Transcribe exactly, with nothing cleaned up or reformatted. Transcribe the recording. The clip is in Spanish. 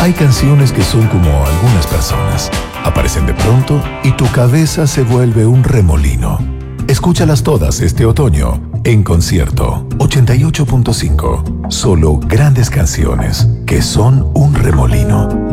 Hay canciones que son como algunas personas. Aparecen de pronto y tu cabeza se vuelve un remolino. Escúchalas todas este otoño en Concierto ochenta y ocho punto cinco. Solo grandes canciones que son un remolino.